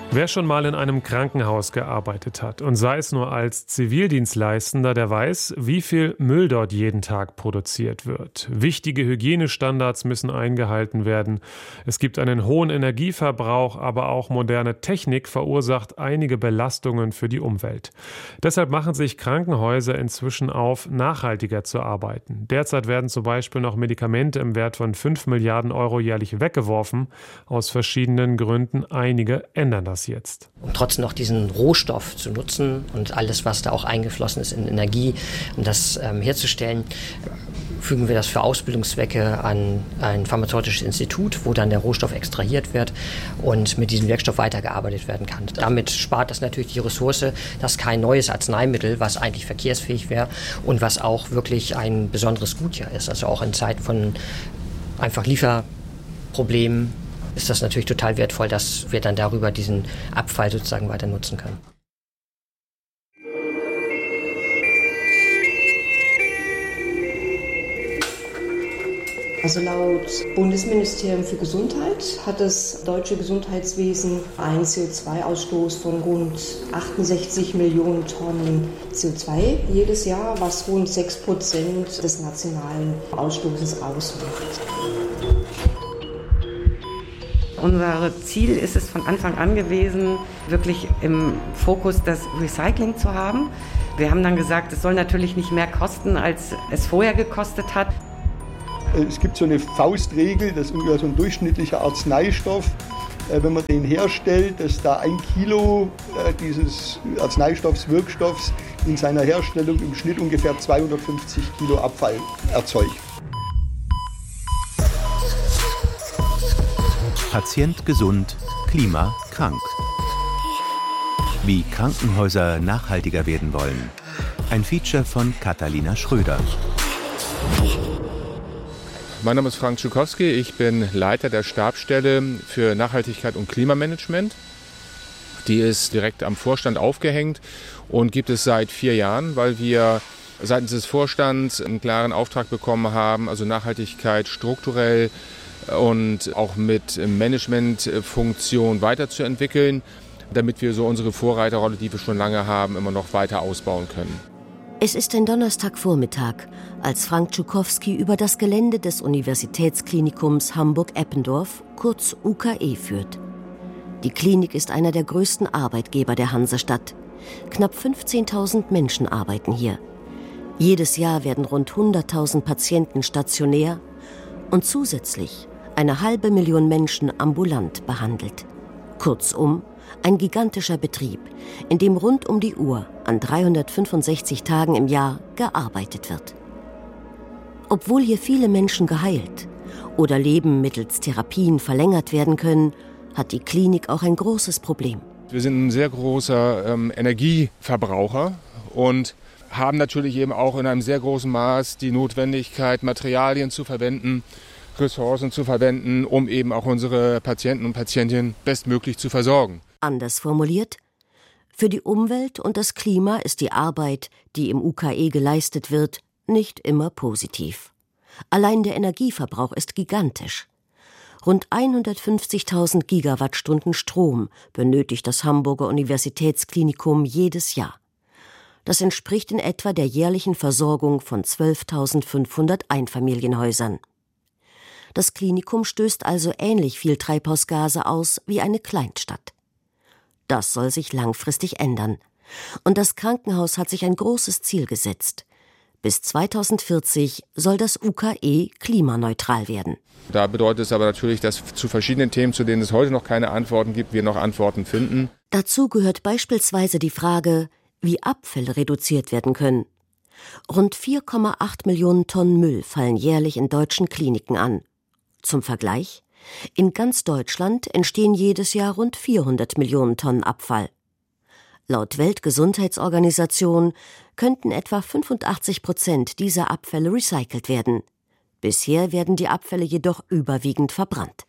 Wer schon mal in einem Krankenhaus gearbeitet hat und sei es nur als Zivildienstleistender, der weiß, wie viel Müll dort jeden Tag produziert wird. Wichtige Hygienestandards müssen eingehalten werden. Es gibt einen hohen Energieverbrauch, aber auch moderne Technik verursacht einige Belastungen für die Umwelt. Deshalb machen sich Krankenhäuser inzwischen auf, nachhaltiger zu arbeiten. Derzeit werden zum Beispiel noch Medikamente im Wert von 5 Milliarden Euro jährlich weggeworfen. Aus verschiedenen Gründen. Einige ändern das jetzt. Um trotzdem noch diesen Rohstoff zu nutzen und alles, was da auch eingeflossen ist in Energie, um das herzustellen, fügen wir das für Ausbildungszwecke an ein pharmazeutisches Institut, wo dann der Rohstoff extrahiert wird und mit diesem Werkstoff weitergearbeitet werden kann. Damit spart das natürlich die Ressource, dass kein neues Arzneimittel, was eigentlich verkehrsfähig wäre und was auch wirklich ein besonderes Gut ja ist. Also auch in Zeiten von einfach Lieferproblemen ist das natürlich total wertvoll, dass wir dann darüber diesen Abfall sozusagen weiter nutzen können. Also laut Bundesministerium für Gesundheit hat das deutsche Gesundheitswesen einen CO2-Ausstoß von rund 68 Millionen Tonnen CO2 jedes Jahr, was rund 6% des nationalen Ausstoßes ausmacht. Unser Ziel ist es von Anfang an gewesen, wirklich im Fokus das Recycling zu haben. Wir haben dann gesagt, es soll natürlich nicht mehr kosten, als es vorher gekostet hat. Es gibt so eine Faustregel, dass so ein durchschnittlicher Arzneistoff, wenn man den herstellt, dass da 1 Kilo dieses Wirkstoffs in seiner Herstellung im Schnitt ungefähr 250 Kilo Abfall erzeugt. Patient gesund, Klima krank. Wie Krankenhäuser nachhaltiger werden wollen. Ein Feature von Katharina Schröder. Mein Name ist Frank Tschukowski, ich bin Leiter der Stabsstelle für Nachhaltigkeit und Klimamanagement. Die ist direkt am Vorstand aufgehängt und gibt es seit 4 Jahren, weil wir seitens des Vorstands einen klaren Auftrag bekommen haben, also Nachhaltigkeit strukturell und auch mit Managementfunktion weiterzuentwickeln, damit wir so unsere Vorreiterrolle, die wir schon lange haben, immer noch weiter ausbauen können. Es ist ein Donnerstagvormittag, als Frank Tschukowski über das Gelände des Universitätsklinikums Hamburg-Eppendorf, kurz UKE, führt. Die Klinik ist einer der größten Arbeitgeber der Hansestadt. Knapp 15.000 Menschen arbeiten hier. Jedes Jahr werden rund 100.000 Patienten stationär und zusätzlich 500.000 Menschen ambulant behandelt. Kurzum, ein gigantischer Betrieb, in dem rund um die Uhr an 365 Tagen im Jahr gearbeitet wird. Obwohl hier viele Menschen geheilt oder Leben mittels Therapien verlängert werden können, hat die Klinik auch ein großes Problem. Wir sind ein sehr großer Energieverbraucher und haben natürlich eben auch in einem sehr großen Maß die Notwendigkeit, Materialien zu verwenden, Ressourcen zu verwenden, um eben auch unsere Patienten und Patientinnen bestmöglich zu versorgen. Anders formuliert, für die Umwelt und das Klima ist die Arbeit, die im UKE geleistet wird, nicht immer positiv. Allein der Energieverbrauch ist gigantisch. Rund 150.000 Gigawattstunden Strom benötigt das Hamburger Universitätsklinikum jedes Jahr. Das entspricht in etwa der jährlichen Versorgung von 12.500 Einfamilienhäusern. Das Klinikum stößt also ähnlich viel Treibhausgase aus wie eine Kleinstadt. Das soll sich langfristig ändern. Und das Krankenhaus hat sich ein großes Ziel gesetzt. Bis 2040 soll das UKE klimaneutral werden. Da bedeutet es aber natürlich, dass zu verschiedenen Themen, zu denen es heute noch keine Antworten gibt, wir noch Antworten finden. Dazu gehört beispielsweise die Frage, wie Abfälle reduziert werden können. Rund 4,8 Millionen Tonnen Müll fallen jährlich in deutschen Kliniken an. Zum Vergleich: In ganz Deutschland entstehen jedes Jahr rund 400 Millionen Tonnen Abfall. Laut Weltgesundheitsorganisation könnten etwa 85% dieser Abfälle recycelt werden. Bisher werden die Abfälle jedoch überwiegend verbrannt.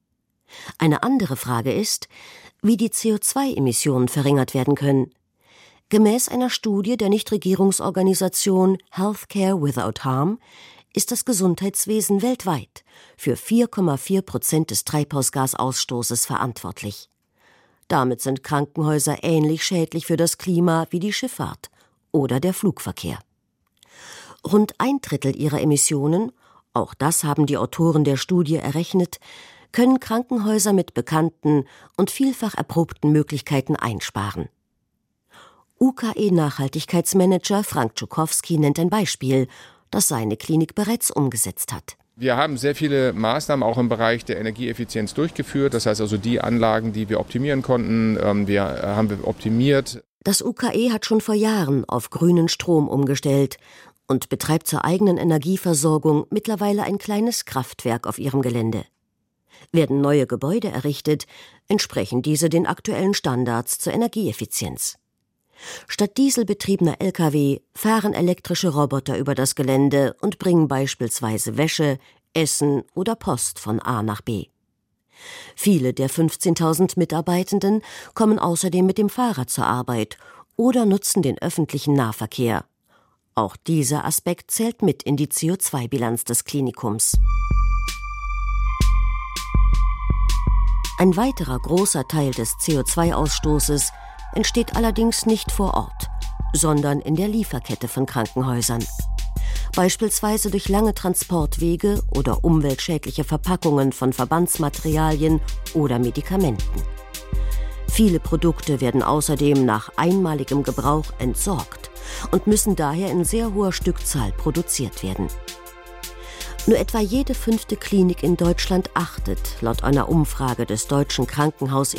Eine andere Frage ist, wie die CO2-Emissionen verringert werden können. Gemäß einer Studie der Nichtregierungsorganisation Healthcare Without Harm ist das Gesundheitswesen weltweit für 4,4% des Treibhausgasausstoßes verantwortlich. Damit sind Krankenhäuser ähnlich schädlich für das Klima wie die Schifffahrt oder der Flugverkehr. Rund 1/3 ihrer Emissionen, auch das haben die Autoren der Studie errechnet, können Krankenhäuser mit bekannten und vielfach erprobten Möglichkeiten einsparen. UKE-Nachhaltigkeitsmanager Frank Czukowski nennt ein Beispiel, das seine Klinik bereits umgesetzt hat. Wir haben sehr viele Maßnahmen auch im Bereich der Energieeffizienz durchgeführt. Das heißt also die Anlagen, die wir optimieren konnten, haben wir optimiert. Das UKE hat schon vor Jahren auf grünen Strom umgestellt und betreibt zur eigenen Energieversorgung mittlerweile ein kleines Kraftwerk auf ihrem Gelände. Werden neue Gebäude errichtet, entsprechen diese den aktuellen Standards zur Energieeffizienz. Statt dieselbetriebener Lkw fahren elektrische Roboter über das Gelände und bringen beispielsweise Wäsche, Essen oder Post von A nach B. Viele der 15.000 Mitarbeitenden kommen außerdem mit dem Fahrrad zur Arbeit oder nutzen den öffentlichen Nahverkehr. Auch dieser Aspekt zählt mit in die CO2-Bilanz des Klinikums. Ein weiterer großer Teil des CO2-Ausstoßes entsteht allerdings nicht vor Ort, sondern in der Lieferkette von Krankenhäusern. Beispielsweise durch lange Transportwege oder umweltschädliche Verpackungen von Verbandsmaterialien oder Medikamenten. Viele Produkte werden außerdem nach einmaligem Gebrauch entsorgt und müssen daher in sehr hoher Stückzahl produziert werden. Nur etwa jede 5. Klinik in Deutschland achtet, laut einer Umfrage des Deutschen Krankenhaus